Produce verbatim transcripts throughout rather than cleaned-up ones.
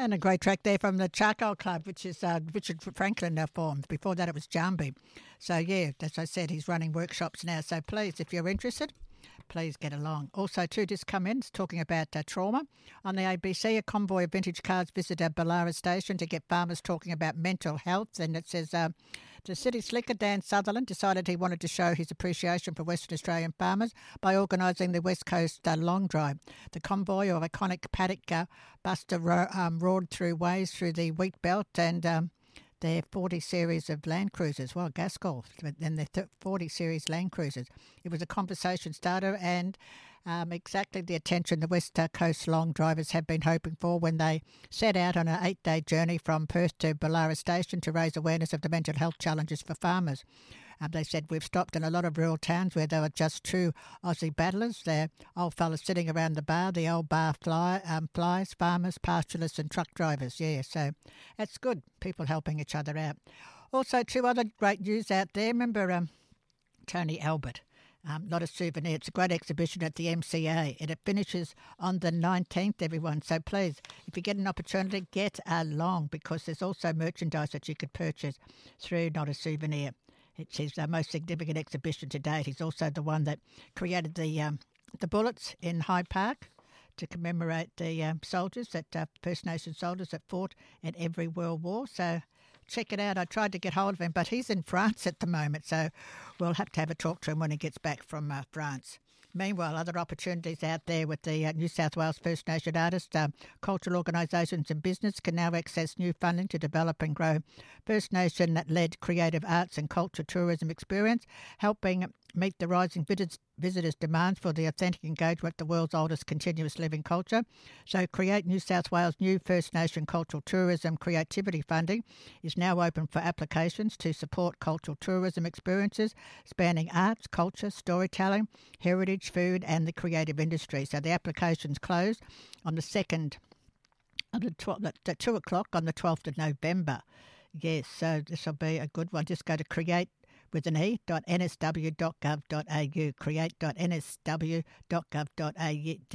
And a great track there from the Charcoal Club, which is uh, Richard Franklin now formed. Before that, it was Jambi. So, yeah, as I said, he's running workshops now. So, please, if you're interested, please get along. Also, too, just come in, it's talking about uh, trauma. On the A B C, a convoy of vintage cars visited Ballara Station to get farmers talking about mental health. And it says uh, the city slicker, Dan Sutherland, decided he wanted to show his appreciation for Western Australian farmers by organising the West Coast uh, Long Drive. The convoy of iconic paddock uh, buster ro- um, roared through ways through the wheat belt and um, their forty series of Land Cruisers. Well, Gascol, and their forty series Land Cruisers. It was a conversation starter and um, exactly the attention the West Coast Long Drivers have been hoping for when they set out on an eight-day journey from Perth to Ballara Station to raise awareness of the mental health challenges for farmers. Um, they said we've stopped in a lot of rural towns where there were just true Aussie battlers. They're old fellas sitting around the bar, the old bar fly, um, flies, farmers, pastoralists and truck drivers. Yeah, so that's good. People helping each other out. Also, two other great news out there. Remember um, Tony Albert? Um, not a souvenir. It's a great exhibition at the M C A and it finishes on the nineteenth, everyone. So please, if you get an opportunity, get along because there's also merchandise that you could purchase through Not a Souvenir. It's his uh, most significant exhibition to date. He's also the one that created the um, the bullets in Hyde Park to commemorate the um, soldiers, that uh, First Nation soldiers that fought in every world war. So check it out. I tried to get hold of him, but he's in France at the moment, so we'll have to have a talk to him when he gets back from uh, France. Meanwhile, other opportunities out there with the uh, New South Wales First Nation artists, um, cultural organisations and business can now access new funding to develop and grow First Nation-led creative arts and culture tourism experience, helping meet the rising visitors, visitors' demands for the authentic engagement with the world's oldest continuous living culture. So Create New South Wales' new First Nation cultural tourism creativity funding is now open for applications to support cultural tourism experiences spanning arts, culture, storytelling, heritage, food and the creative industry. So the application's closed on the second, on the twelfth, at two o'clock on the twelfth of November. Yes, so this will be a good one. Just go to create with an e dot n s w dot gov dot a u, create dot n s w dot gov dot a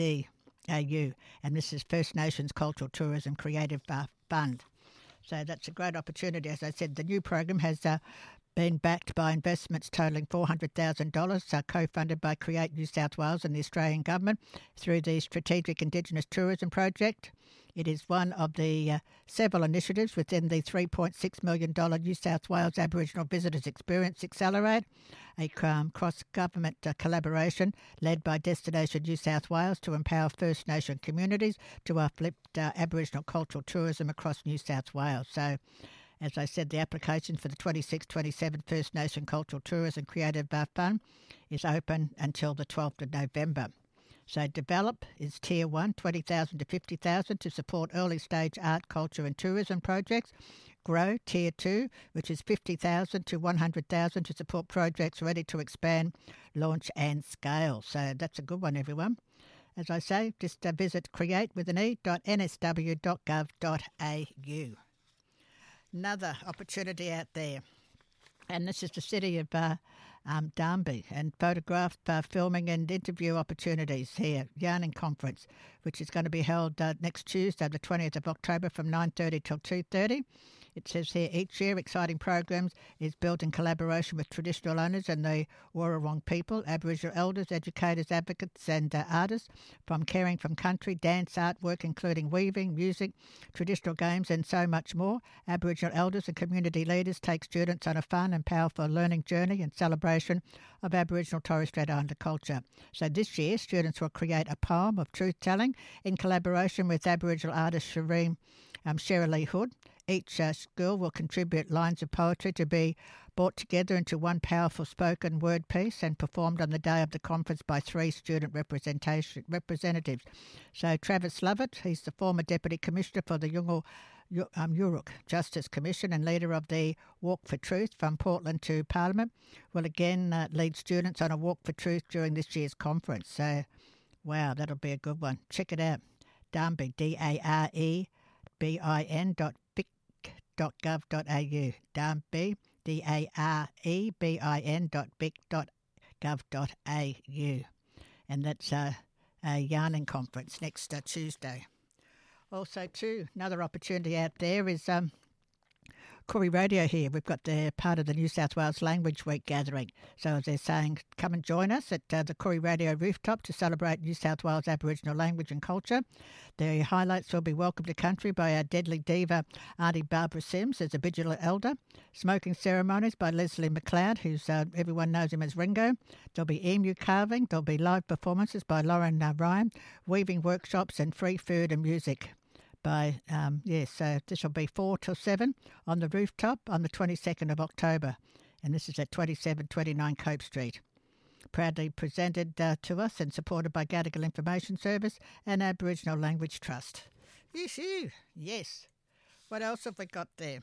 u, and this is First Nations Cultural Tourism Creative Fund. So that's a great opportunity. As I said, the new program has uh, been backed by investments totalling four hundred thousand dollars, uh, co-funded by Create New South Wales and the Australian Government through the Strategic Indigenous Tourism Project. It is one of the uh, several initiatives within the three point six million dollars New South Wales Aboriginal Visitors Experience Accelerate, a um, cross-government uh, collaboration led by Destination New South Wales to empower First Nation communities to uplift uh, Aboriginal cultural tourism across New South Wales. So, as I said, the application for the twenty-six twenty-seven First Nation Cultural Tourism Creative Fund is open until the twelfth of November. So Develop is Tier one, twenty thousand to fifty thousand to support early-stage art, culture and tourism projects. Grow, Tier two, which is fifty thousand to one hundred thousand to support projects ready to expand, launch and scale. So that's a good one, everyone. As I say, just uh, visit create with an e dot n s w dot gov dot a u. Another opportunity out there, and this is the city of uh, um, Darby, and photograph, uh, filming and interview opportunities here, Yarning Conference, which is going to be held uh, next Tuesday, the twentieth of October from nine thirty till two thirty. It says here, each year exciting programs is built in collaboration with traditional owners and the Wurrung people, Aboriginal elders, educators, advocates and uh, artists, from caring from country, dance, artwork, including weaving, music, traditional games and so much more. Aboriginal elders and community leaders take students on a fun and powerful learning journey and celebration of Aboriginal Torres Strait Islander culture. So this year, students will create a poem of truth-telling in collaboration with Aboriginal artist Shireen um, Sherilee Hood. Each uh, school will contribute lines of poetry to be brought together into one powerful spoken word piece and performed on the day of the conference by three student representation representatives. So Travis Lovett, he's the former Deputy Commissioner for the Yungal um, Yuruk Justice Commission and leader of the Walk for Truth from Portland to Parliament, will again uh, lead students on a Walk for Truth during this year's conference. So, wow, that'll be a good one. Check it out. Darby, D A R E B I N dot vic dot gov dot a u. Darby, D A R E B I N dot vic dot gov dot a u. And that's uh, a yarning conference next uh, Tuesday. Also, too, another opportunity out there is um, Koori Radio here. We've got the part of the New South Wales Language Week gathering. So as they're saying, come and join us at uh, the Koori Radio rooftop to celebrate New South Wales Aboriginal language and culture. The highlights will be Welcome to Country by our deadly diva, Auntie Barbara Sims, as a vigilant elder. Smoking ceremonies by Leslie McLeod, who's uh, everyone knows him as Ringo. There'll be emu carving. There'll be live performances by Lauren uh, Ryan, weaving workshops and free food and music. By um, yes, so this will be four till seven on the rooftop on the twenty-second of October, and this is at twenty-seven twenty-nine Cope Street. Proudly presented uh, to us and supported by Gadigal Information Service and Aboriginal Language Trust. Yoo-hoo, yes. What else have we got there?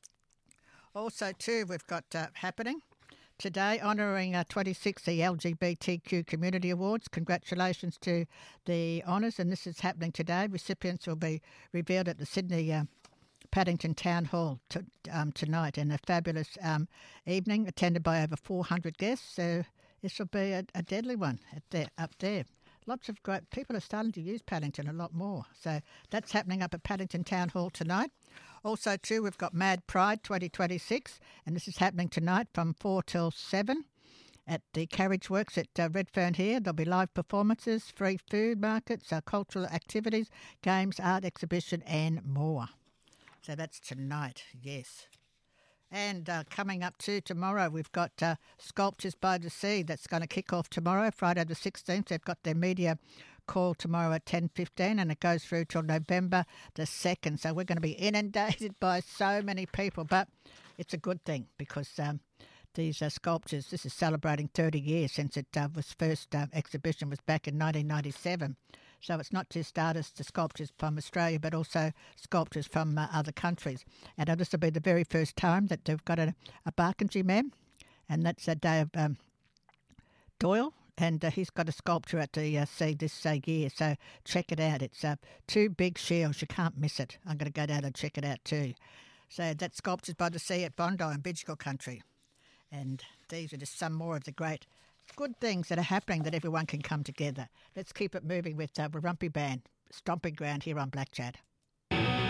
Also, too, we've got uh, happening today, honouring uh, twenty-six the L G B T Q Community Awards. Congratulations to the honours, and this is happening today. Recipients will be revealed at the Sydney uh, Paddington Town Hall to, um, tonight in a fabulous um, evening attended by over four hundred guests. So this will be a, a deadly one at there, up there. Lots of great people are starting to use Paddington a lot more. So that's happening up at Paddington Town Hall tonight. Also, too, we've got Mad Pride twenty twenty-six, and this is happening tonight from four till seven at the Carriage Works at uh, Redfern here. There'll be live performances, free food markets, uh, cultural activities, games, art exhibition and more. So that's tonight, yes. And uh, coming up to tomorrow, we've got uh, Sculptures by the Sea. That's going to kick off tomorrow, Friday the sixteenth. They've got their media call tomorrow at ten fifteen, and it goes through till November the second. So we're going to be inundated by so many people, but it's a good thing because um, these uh, sculptures, this is celebrating thirty years since it uh, was first uh, exhibition was back in nineteen ninety-seven. So it's not just artists, the sculptures from Australia, but also sculptures from uh, other countries. And uh, this will be the very first time that they've got a, a Barkindji man, and that's a day of um, Doyle, and uh, he's got a sculpture at the uh, sea this uh, year. So check it out. It's uh, two big shields. You can't miss it. I'm going to go down and check it out too. So that's Sculptures by the Sea at Bondi in Bidjigal country. And these are just some more of the great good things that are happening that everyone can come together. Let's keep it moving with uh, Warumpi Band, Stomping Ground here on Black Chat.